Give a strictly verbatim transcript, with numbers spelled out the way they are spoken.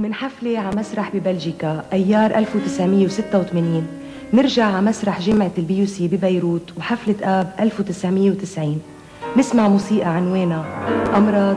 من حفلة على مسرح ببلجيكا أيار ألف وتسعمية وستة وثمانين نرجع على مسرح جامعة البيوسي ببيروت وحفلة آب ألف وتسعمية وتسعين نسمع موسيقى عنوانها أمراض